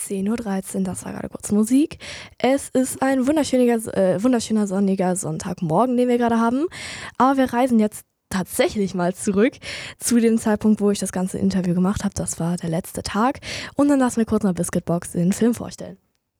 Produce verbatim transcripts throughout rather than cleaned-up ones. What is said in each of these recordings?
zehn Uhr dreizehn, das war gerade kurz Musik. Es ist ein wunderschöner, äh, wunderschöner sonniger Sonntagmorgen, den wir gerade haben. Aber wir reisen jetzt tatsächlich mal zurück zu dem Zeitpunkt, wo ich das ganze Interview gemacht habe. Das war der letzte Tag. Und dann lassen wir kurz mal Biscuitbox den Film vorstellen.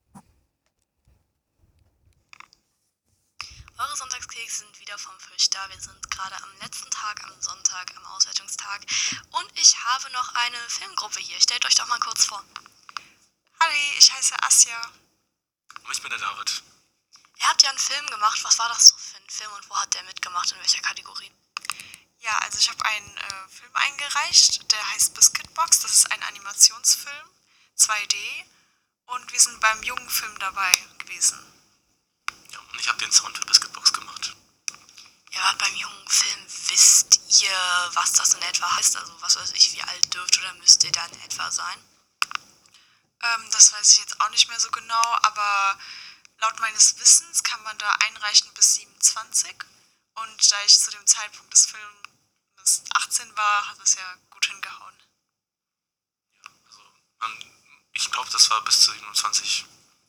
Eure Sonntagskeks sind wieder vom Fisch da. Wir sind gerade am letzten Tag, am Sonntag, am Auswertungstag. Und ich habe noch eine Filmgruppe hier. Stellt euch doch mal kurz vor. Hallo, ich heiße Asja. Und ich bin der David. Ihr habt ja einen Film gemacht. Was war das so für ein Film und wo hat der mitgemacht? In welcher Kategorie? Ja, also ich habe einen äh, Film eingereicht, der heißt Biscuitbox. Das ist ein Animationsfilm, zwei D. Und wir sind beim jungen Film dabei gewesen. Ja, und ich habe den Sound für Biscuitbox gemacht. Ja, beim jungen Film wisst ihr, was das in etwa heißt? Also was weiß ich, wie alt dürft oder müsst ihr da in etwa sein? Ähm, das weiß ich jetzt auch nicht mehr so genau, aber laut meines Wissens kann man da einreichen bis siebenundzwanzig. Und da ich zu dem Zeitpunkt des Films achtzehn war, hat es ja gut hingehauen. Ja, also man, ich glaube, das war bis zu siebenundzwanzig.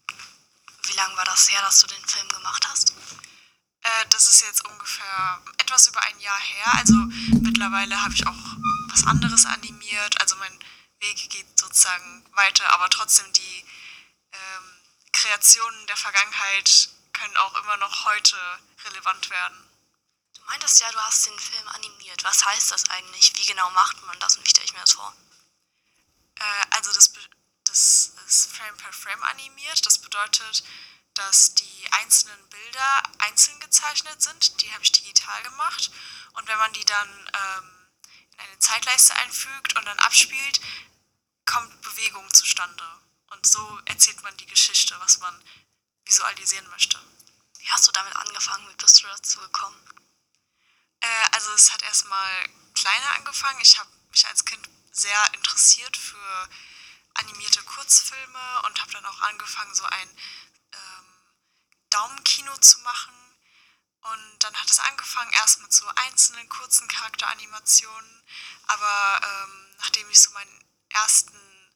Wie lange war das her, dass du den Film gemacht hast? Äh, das ist jetzt ungefähr etwas über ein Jahr her. Also mittlerweile habe ich auch was anderes animiert. Also mein Weg geht sozusagen weiter, aber trotzdem die ähm, Kreationen der Vergangenheit können auch immer noch heute relevant werden. Du meintest ja, du hast den Film animiert. Was heißt das eigentlich? Wie genau macht man das und wie stelle ich mir das vor? Äh, also das, das ist Frame per Frame animiert. Das bedeutet, dass die einzelnen Bilder einzeln gezeichnet sind. Die habe ich digital gemacht. Und wenn man die dann ähm, in eine Zeitleiste einfügt und dann abspielt, kommt Bewegung zustande. Und so erzählt man die Geschichte, was man visualisieren möchte. Wie hast du damit angefangen? Wie bist du dazu gekommen? Äh, also es hat erstmal kleiner angefangen. Ich habe mich als Kind sehr interessiert für animierte Kurzfilme und habe dann auch angefangen, so ein ähm, Daumenkino zu machen. Und dann hat es angefangen erst mit so einzelnen kurzen Charakteranimationen. Aber ähm, nachdem ich so meinen ersten,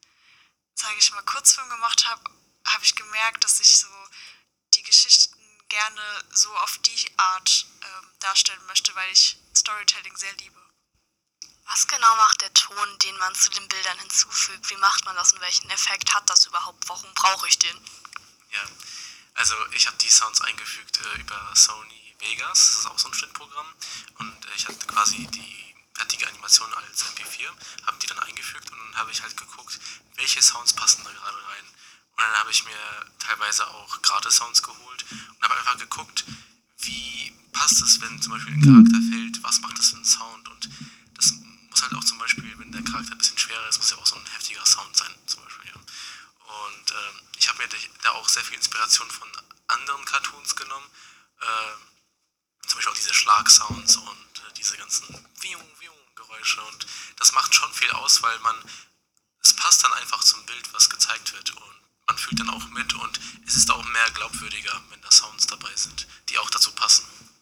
sage ich mal, Kurzfilm gemacht habe, habe ich gemerkt, dass ich so die Geschichten gerne so auf die Art ähm, darstellen möchte, weil ich Storytelling sehr liebe. Was genau macht der Ton, den man zu den Bildern hinzufügt? Wie macht man das und welchen Effekt hat das überhaupt? Warum brauche ich den? Ja, also ich habe die Sounds eingefügt äh, über Sony Vegas, das ist auch so ein Schnittprogramm. Und äh, ich hatte quasi die fertige Animation als M P vier, habe die dann eingefügt und dann habe ich halt geguckt, welche Sounds passen da gerade rein. Und dann habe ich mir teilweise auch Gratis-Sounds geholt und habe einfach geguckt, wie passt es, wenn zum Beispiel ein Charakter fällt, was macht das für einen Sound. Und das muss halt auch zum Beispiel, wenn der Charakter ein bisschen schwerer ist, muss ja auch so ein heftiger Sound sein, zum Beispiel. Ja. Und ähm, ich habe mir da auch sehr viel Inspiration von anderen Cartoons genommen, äh, zum Beispiel auch diese Schlagsounds und äh, diese ganzen Geräusche. Und das macht schon viel aus, weil man, es passt dann einfach zum Bild, was gezeigt wird. Und man fühlt dann auch mit und es ist auch mehr glaubwürdiger, wenn da Sounds dabei sind, die auch dazu passen.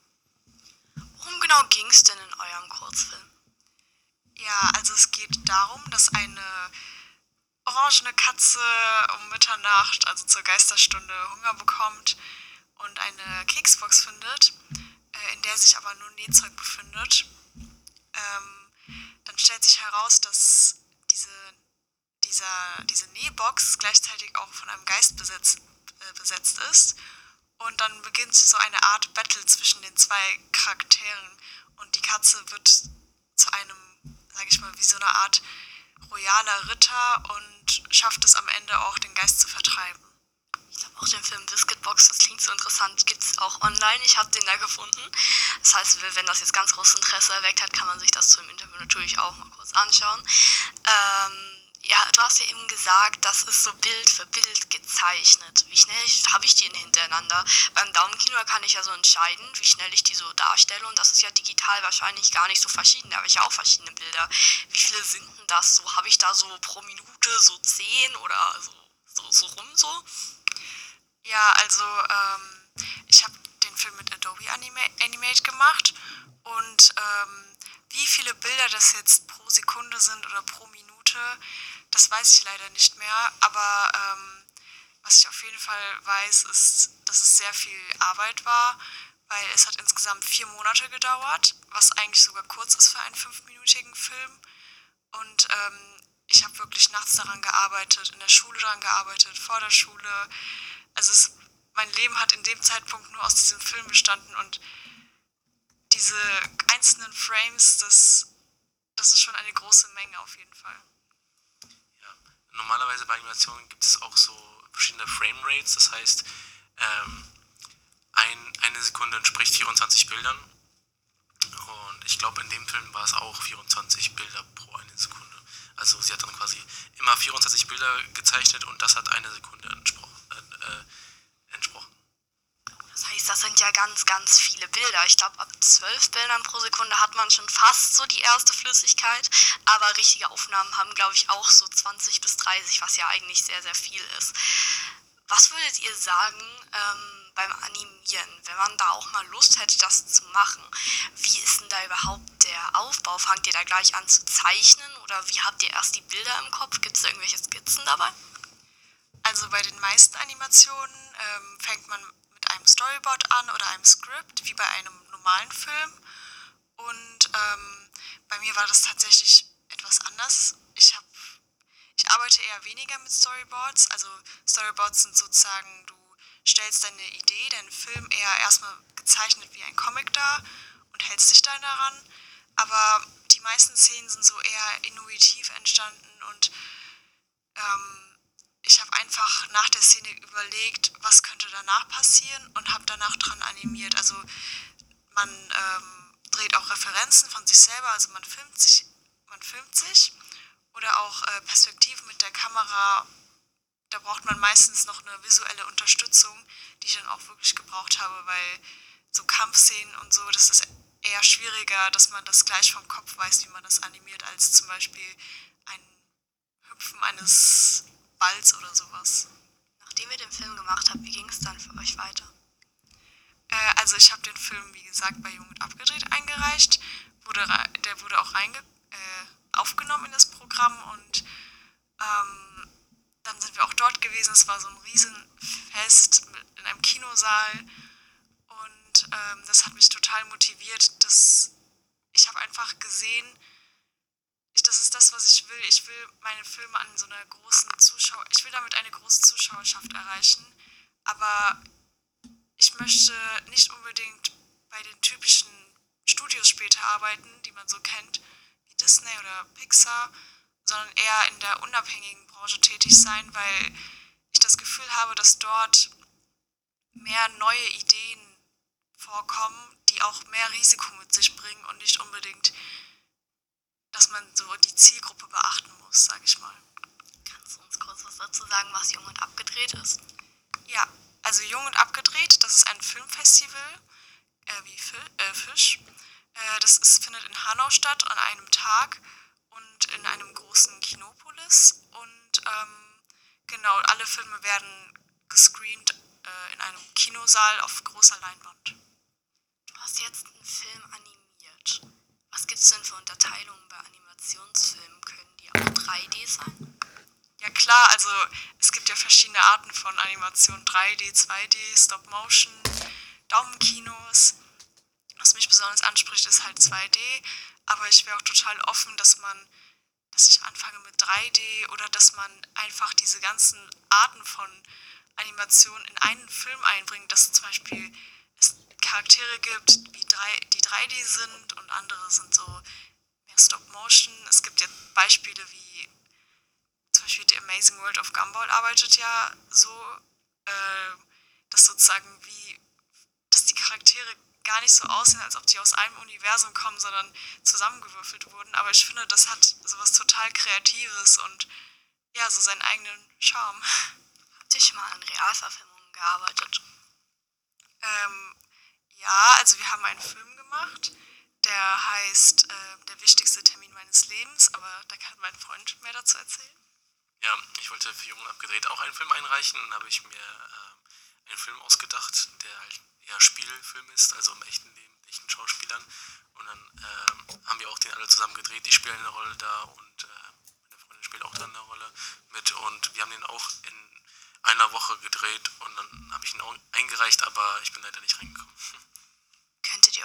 Worum genau ging es denn in eurem Kurzfilm? Ja, also es geht darum, dass eine orangene Katze um Mitternacht, also zur Geisterstunde, Hunger bekommt und eine Keksbox findet, äh, in der sich aber nur Nähzeug befindet. Ähm, dann stellt sich heraus, dass diese Dieser, diese Nähbox gleichzeitig auch von einem Geist besetzt, äh, besetzt ist. Und dann beginnt so eine Art Battle zwischen den zwei Charakteren. Und die Katze wird zu einem, sage ich mal, wie so eine Art royaler Ritter und schafft es am Ende auch, den Geist zu vertreiben. Ich glaube auch den Film Biscuitbox, das klingt so interessant, gibt es auch online. Ich habe den da gefunden. Das heißt, wenn das jetzt ganz großes Interesse erweckt hat, kann man sich das zu dem Interview natürlich auch mal kurz anschauen. Ähm, Ja, du hast ja eben gesagt, das ist so Bild für Bild gezeichnet. Wie schnell habe ich die denn hintereinander? Beim Daumenkino kann ich ja so entscheiden, wie schnell ich die so darstelle. Und das ist ja digital wahrscheinlich gar nicht so verschieden. Da habe ich ja auch verschiedene Bilder. Wie viele sind denn das? So, habe ich da so pro Minute so zehn oder so, so, so rum so? Ja, also ähm, ich habe den Film mit Adobe Anima- Animate gemacht. Und ähm, wie viele Bilder das jetzt pro Sekunde sind oder pro Minute, Das weiß ich leider nicht mehr, aber ähm, was ich auf jeden Fall weiß, ist, dass es sehr viel Arbeit war, weil es hat insgesamt vier Monate gedauert, was eigentlich sogar kurz ist für einen fünfminütigen Film. Und ähm, ich habe wirklich nachts daran gearbeitet, in der Schule daran gearbeitet, vor der Schule. Also es, mein Leben hat in dem Zeitpunkt nur aus diesem Film bestanden und diese einzelnen Frames, das, das ist schon eine große Menge auf jeden Fall. Ja. Normalerweise bei Animationen gibt es auch so verschiedene Framerates, das heißt, ähm, ein, eine Sekunde entspricht vierundzwanzig Bildern und ich glaube in dem Film war es auch vierundzwanzig Bilder pro eine Sekunde. Also sie hat dann quasi immer vierundzwanzig Bilder gezeichnet und das hat eine Sekunde entsprochen. Äh, äh, entsprochen. Das heißt, das sind ja ganz, ganz viele Bilder. Ich glaube, ab zwölf Bildern pro Sekunde hat man schon fast so die erste Flüssigkeit. Aber richtige Aufnahmen haben, glaube ich, auch so zwanzig bis dreißig, was ja eigentlich sehr, sehr viel ist. Was würdet ihr sagen ähm, beim Animieren, wenn man da auch mal Lust hätte, das zu machen? Wie ist denn da überhaupt der Aufbau? Fangt ihr da gleich an zu zeichnen oder wie habt ihr erst die Bilder im Kopf? Gibt es da irgendwelche Skizzen dabei? Also bei den meisten Animationen ähm, fängt man mit einem Storyboard an oder einem Skript, wie bei einem normalen Film. Und ähm, bei mir war das tatsächlich etwas anders. Ich habe Ich arbeite eher weniger mit Storyboards. Also Storyboards sind sozusagen, du stellst deine Idee, deinen Film eher erstmal gezeichnet wie ein Comic dar und hältst dich dann daran. Aber die meisten Szenen sind so eher intuitiv entstanden und ähm, ich habe einfach nach der Szene überlegt, was könnte danach passieren und habe danach dran animiert. Also man ähm, dreht auch Referenzen von sich selber, also man filmt sich, man filmt sich. Oder auch äh, Perspektiven mit der Kamera, da braucht man meistens noch eine visuelle Unterstützung, die ich dann auch wirklich gebraucht habe, weil so Kampfszenen und so, das ist eher schwieriger, dass man das gleich vom Kopf weiß, wie man das animiert, als zum Beispiel ein Hüpfen eines Balls oder sowas. Nachdem ihr den Film gemacht habt, wie ging es dann für euch weiter? Äh, also ich habe den Film, wie gesagt, bei Jung und Abgedreht eingereicht, wurde, der wurde auch reinge äh, aufgenommen in das Programm und ähm, dann sind wir auch dort gewesen. Es war so ein Riesenfest in einem Kinosaal und ähm, das hat mich total motiviert. Dass ich habe einfach gesehen, ich, das ist das, was ich will. Ich will meine Filme an so einer großen Zuschauer, ich will damit eine große Zuschauerschaft erreichen, aber ich möchte nicht unbedingt bei den typischen Studios später arbeiten, die man so kennt, wie Disney oder Pixar, sondern eher in der unabhängigen Branche tätig sein, weil ich das Gefühl habe, dass dort mehr neue Ideen vorkommen, die auch mehr Risiko mit sich bringen und nicht unbedingt, dass man so die Zielgruppe beachten muss, sag ich mal. Kannst du uns kurz was dazu sagen, was Jung und Abgedreht ist? Ja, also Jung und Abgedreht, das ist ein Filmfestival, äh, wie Fi- äh, Fisch. Äh, das ist, findet in Hanau statt an einem Tag und in einem großen Kinopolis. Und ähm, genau, alle Filme werden gescreent äh, in einem Kinosaal auf großer Leinwand. Du hast jetzt einen Film animiert. Was gibt es denn für Unterteilungen bei Animationsfilmen? Können die auch drei D sein? Ja klar, also es gibt ja verschiedene Arten von Animation, drei D, zwei D, Stop-Motion, Daumenkinos. Was mich besonders anspricht, ist halt zwei D, aber ich wäre auch total offen, dass man, dass ich anfange mit drei D oder dass man einfach diese ganzen Arten von Animation in einen Film einbringt, dass zum Beispiel es Charaktere gibt, wie drei, die drei D sind und andere sind so mehr Stop-Motion. Es gibt jetzt Beispiele wie zum Beispiel The Amazing World of Gumball arbeitet ja so, äh, dass sozusagen wie, dass die Charaktere gar nicht so aussehen, als ob die aus einem Universum kommen, sondern zusammengewürfelt wurden. Aber ich finde, das hat sowas total Kreatives und ja, so seinen eigenen Charme. Habt ihr schon mal an Realverfilmungen gearbeitet? Ähm, ja, also wir haben einen Film gemacht, der heißt äh, Der wichtigste Termin meines Lebens, aber da kann mein Freund mehr dazu erzählen. Ja, ich wollte für Jung und Abgedreht auch einen Film einreichen und habe ich mir äh, einen Film ausgedacht, der halt eher Spielfilm ist, also im echten Leben, mit echten Schauspielern. Und dann äh, haben wir auch den alle zusammen gedreht. Ich spiele eine Rolle da und äh, meine Freundin spielt auch dann eine Rolle.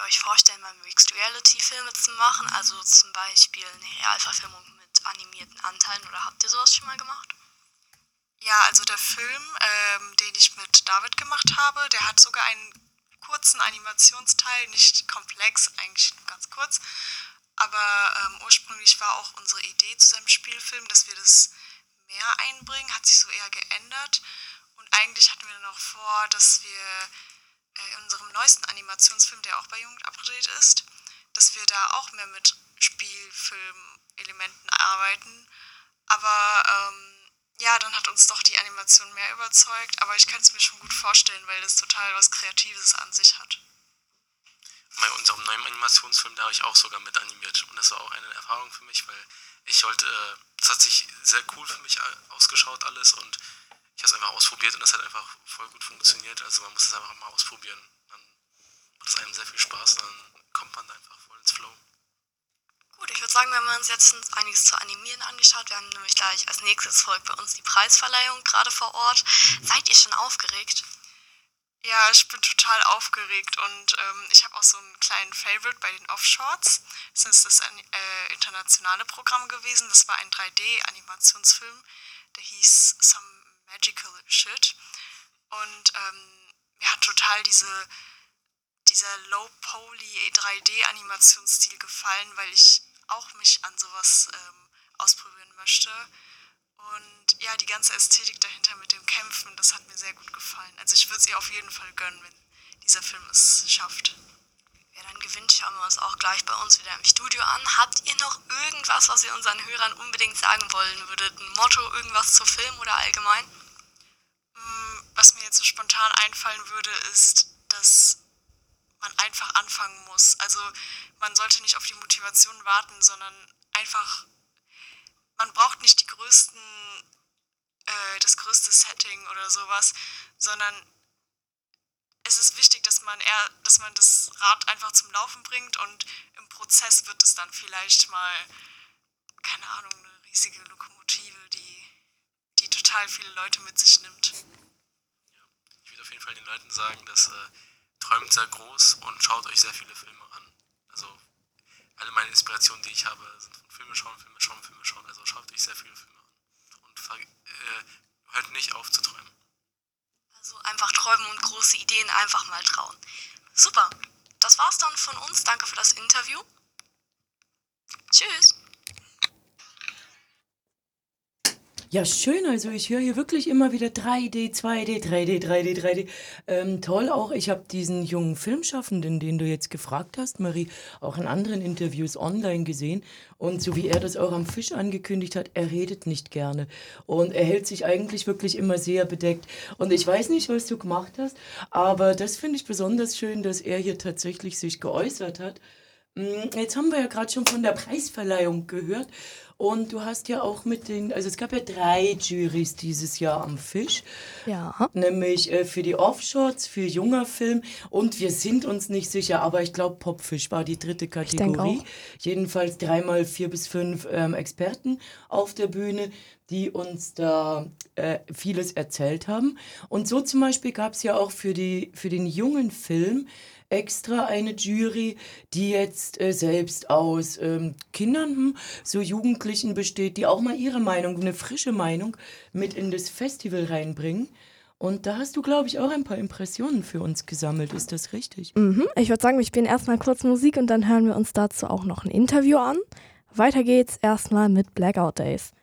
euch vorstellen, mal Mixed Reality Filme zu machen? Also zum Beispiel eine Realverfilmung mit animierten Anteilen, oder habt ihr sowas schon mal gemacht? Ja, also der Film, ähm, den ich mit David gemacht habe, der hat sogar einen kurzen Animationsteil, nicht komplex, eigentlich nur ganz kurz. Aber ähm, ursprünglich war auch unsere Idee zu seinem Spielfilm, dass wir das mehr einbringen, hat sich so eher geändert. Und eigentlich hatten wir dann auch vor, dass wir äh, in unserem neuesten Animationsfilm, der auch bei Jugend Update ist, dass wir da auch mehr mit Spielfilmelementen arbeiten. Aber ähm, ja, dann hat uns doch die Animation mehr überzeugt. Aber ich kann es mir schon gut vorstellen, weil das total was Kreatives an sich hat. Bei unserem neuen Animationsfilm, da habe ich auch sogar mit animiert. Und das war auch eine Erfahrung für mich, weil ich wollte, äh, das hat sich sehr cool für mich ausgeschaut alles und ich habe es einfach ausprobiert und das hat einfach voll gut funktioniert. Also man muss es einfach mal ausprobieren. Dann macht es einem sehr viel Spaß und dann kommt man da einfach voll ins Flow. Gut, ich würde sagen, wir haben uns jetzt einiges zu animieren angeschaut. Wir haben nämlich gleich als nächstes folgt bei uns die Preisverleihung gerade vor Ort. Seid ihr schon aufgeregt? Ja, ich bin total aufgeregt und ähm, ich habe auch so einen kleinen Favorite bei den Offshorts. Das ist das ein äh, internationale Programm gewesen. Das war ein drei D-Animationsfilm, der hieß Some Magical Shit. Und ähm, mir hat total diese, dieser Low-Poly drei D-Animationsstil gefallen, weil ich auch mich an sowas ähm, ausprobieren möchte. Und ja, die ganze Ästhetik dahinter mit dem Kämpfen, das hat mir sehr gut gefallen. Also ich würde es ihr auf jeden Fall gönnen, wenn dieser Film es schafft. Wer dann gewinnt, schauen wir uns auch gleich bei uns wieder im Studio an. Habt ihr noch irgendwas, was ihr unseren Hörern unbedingt sagen wollen würdet? Ein Motto, irgendwas zu Film oder allgemein? Was mir jetzt so spontan einfallen würde, ist, dass man einfach anfangen muss. Also man sollte nicht auf die Motivation warten, sondern einfach, man braucht nicht die größten, äh, das größte Setting oder sowas, sondern es ist wichtig, dass man eher, dass man das Rad einfach zum Laufen bringt und im Prozess wird es dann vielleicht mal, keine Ahnung, eine riesige Lokomotive, die, die total viele Leute mit sich nimmt. Ich würde auf jeden Fall den Leuten sagen, dass äh, träumt sehr groß und schaut euch sehr viele Filme an. Also alle meine Inspirationen, die ich habe, sind von Filme schauen, Filme schauen, Filme schauen. Also schaut euch sehr viele Filme an. Und äh, hört nicht auf zu träumen. Also einfach träumen und große Ideen einfach mal trauen. Super, das war's dann von uns. Danke für das Interview. Tschüss. Ja, schön. Also ich höre hier wirklich immer wieder drei D, zwei D, drei D, drei D, drei D. Ähm, toll auch. Ich habe diesen jungen Filmschaffenden, den du jetzt gefragt hast, Marie, auch in anderen Interviews online gesehen. Und so wie er das auch am Fisch angekündigt hat, er redet nicht gerne. Und er hält sich eigentlich wirklich immer sehr bedeckt. Und ich weiß nicht, was du gemacht hast, aber das finde ich besonders schön, dass er hier tatsächlich sich geäußert hat. Jetzt haben wir ja gerade schon von der Preisverleihung gehört und du hast ja auch mit den, also es gab ja drei Jurys dieses Jahr am Fisch, Ja. nämlich äh, für die Offshots, für junger Film und wir sind uns nicht sicher, aber ich glaube Popfisch war die dritte denk Kategorie. auch. Jedenfalls dreimal vier bis fünf ähm, Experten auf der Bühne, die uns da äh, vieles erzählt haben. Und so zum Beispiel gab es ja auch für, die, für den jungen Film extra eine Jury, die jetzt äh, selbst aus ähm, Kindern, hm, so Jugendlichen besteht, die auch mal ihre Meinung, eine frische Meinung mit in das Festival reinbringen. Und da hast du, glaube ich, auch ein paar Impressionen für uns gesammelt. Ist das richtig? Mhm. Ich würde sagen, wir spielen erstmal kurz Musik und dann hören wir uns dazu auch noch ein Interview an. Weiter geht's erstmal mit Blackout Days.